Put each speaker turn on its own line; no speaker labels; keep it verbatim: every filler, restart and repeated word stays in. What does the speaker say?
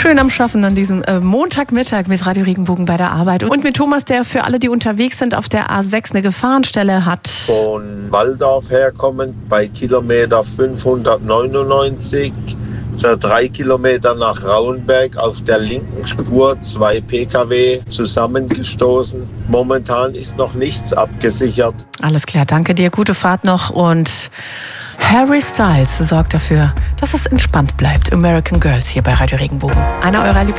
Schön am Schaffen an diesem äh, Montagmittag mit Radio Regenbogen bei der Arbeit. Und mit Thomas, der für alle, die unterwegs sind, auf der A sechs eine Gefahrenstelle hat.
Von Walldorf herkommend bei Kilometer fünfhundertneunundneunzig. So drei Kilometer nach Rauenberg auf der linken Spur zwei Pkw zusammengestoßen. Momentan ist noch nichts abgesichert.
Alles klar, danke dir. Gute Fahrt noch. Und Harry Styles sorgt dafür, dass es entspannt bleibt. American Girls hier bei Radio Regenbogen. Einer eurer Lieblings